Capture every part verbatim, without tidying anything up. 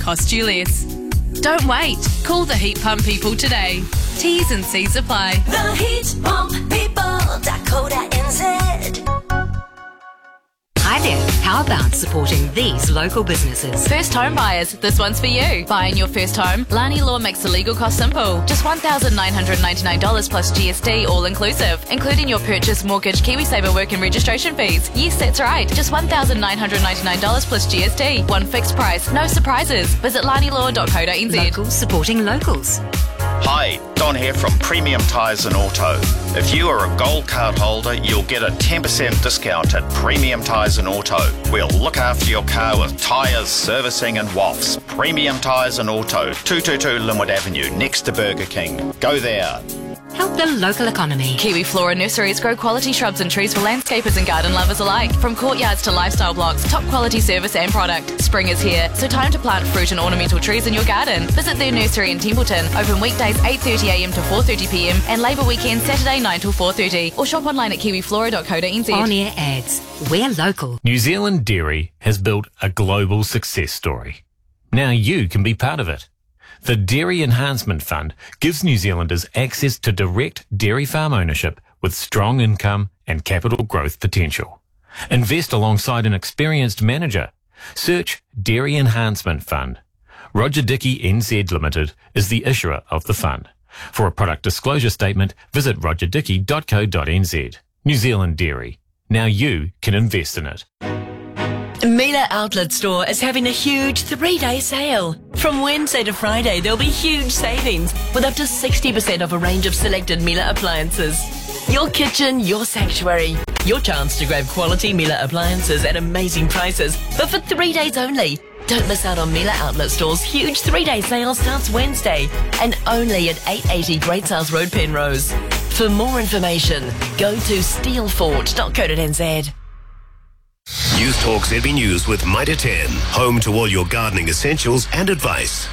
cost you less. Don't wait. Call the Heat Pump people today. T's and C's apply. The heat pump people dot co dot n z. Hi there. How about supporting these local businesses? First home buyers, this one's for you. Buying your first home? Lani Law makes the legal cost simple. Just one thousand nine hundred ninety-nine dollars plus G S T, all inclusive, including your purchase, mortgage, KiwiSaver work and registration fees. Yes, that's right. Just one thousand nine hundred ninety-nine dollars plus G S T. One fixed price, no surprises. Visit lani law dot co dot n z. Locals supporting locals. Hi, Don here from Premium Tyres and Auto. If you are a gold card holder, you'll get a ten percent discount at Premium Tyres and Auto. We'll look after your car with tyres, servicing and W A Fs. Premium Tyres and Auto, two twenty-two Linwood Avenue, next to Burger King. Go there. Help the local economy. Kiwi Flora Nurseries grow quality shrubs and trees for landscapers and garden lovers alike. From courtyards to lifestyle blocks, top quality service and product. Spring is here, so time to plant fruit and ornamental trees in your garden. Visit their nursery in Templeton, open weekdays eight thirty a m to four thirty p m and Labour weekend Saturday nine till four thirty, or shop online at kiwi flora dot co dot n z. On-air ads. We're local. New Zealand Dairy has built a global success story. Now you can be part of it. The Dairy Enhancement Fund gives New Zealanders access to direct dairy farm ownership with strong income and capital growth potential. Invest alongside an experienced manager. Search Dairy Enhancement Fund. Roger Dickey N Z Limited is the issuer of the fund. For a product disclosure statement, visit roger dickey dot co dot n z. New Zealand Dairy. Now you can invest in it. Miele Outlet Store is having a huge three-day sale. From Wednesday to Friday, there'll be huge savings with up to sixty percent off a range of selected Miele appliances. Your kitchen, your sanctuary. Your chance to grab quality Miele appliances at amazing prices, but for three days only. Don't miss out on Miele Outlet Store's huge three-day sale starts Wednesday and only at eight eighty Great Sales Road, Penrose. For more information, go to steelfort dot co dot n z. News Talk Z B News with Mitre ten, home to all your gardening essentials and advice.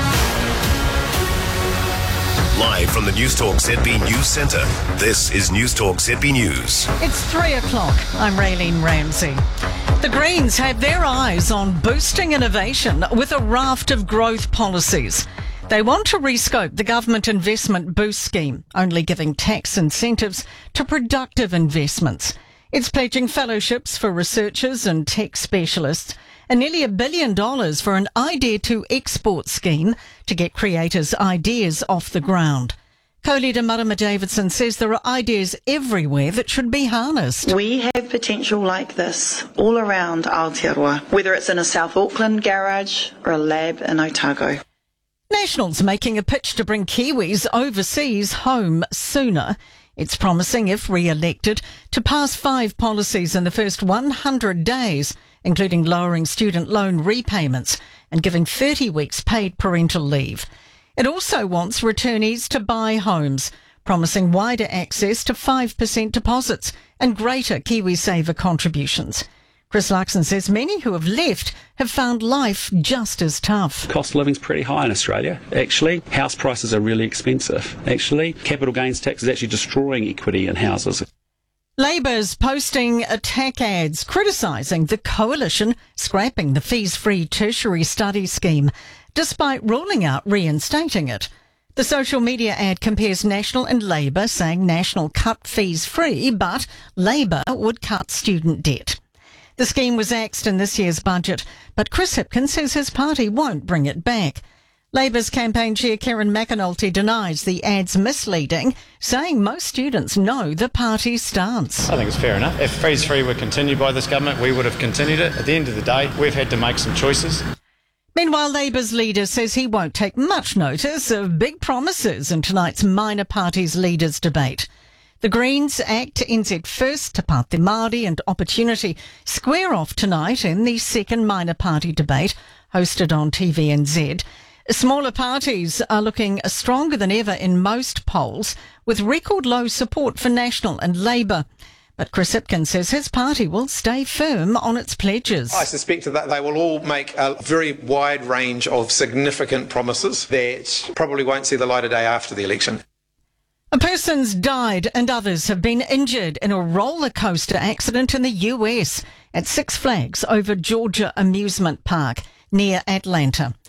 Live from the News Talk Z B News Centre, this is News Talk Z B News. It's three o'clock. I'm Raylene Ramsey. The Greens have their eyes on boosting innovation with a raft of growth policies. They want to rescope the government investment boost scheme, only giving tax incentives to productive investments. It's pledging fellowships for researchers and tech specialists and nearly a billion dollars for an Idea to Export scheme to get creators' ideas off the ground. Co-leader Marama Davidson says there are ideas everywhere that should be harnessed. We have potential like this all around Aotearoa, whether it's in a South Auckland garage or a lab in Otago. National's making a pitch to bring Kiwis overseas home sooner. It's promising, if re-elected, to pass five policies in the first one hundred days, including lowering student loan repayments and giving thirty weeks paid parental leave. It also wants returnees to buy homes, promising wider access to five percent deposits and greater KiwiSaver contributions. Chris Larkson says many who have left have found life just as tough. Cost of living's pretty high in Australia, actually. House prices are really expensive, actually. Capital gains tax is actually destroying equity in houses. Labour's posting attack ads criticising the coalition scrapping the fees-free tertiary study scheme, despite ruling out reinstating it. The social media ad compares National and Labour, saying National cut fees free, but Labour would cut student debt. The scheme was axed in this year's budget, but Chris Hipkins says his party won't bring it back. Labour's campaign chair Karen McAnulty denies the ad's misleading, saying most students know the party's stance. I think it's fair enough. If fees free were continued by this government, we would have continued it. At the end of the day, we've had to make some choices. Meanwhile, Labour's leader says he won't take much notice of big promises in tonight's minor parties leaders debate. The Greens Act N Z First, Te Pāti Māori and Opportunity square off tonight in the second minor party debate hosted on T V N Z. Smaller parties are looking stronger than ever in most polls, with record low support for National and Labour. But Chris Hipkins says his party will stay firm on its pledges. I suspect that they will all make a very wide range of significant promises that probably won't see the light of day after the election. A person's died and others have been injured in a roller coaster accident in the U S at Six Flags over Georgia Amusement Park near Atlanta.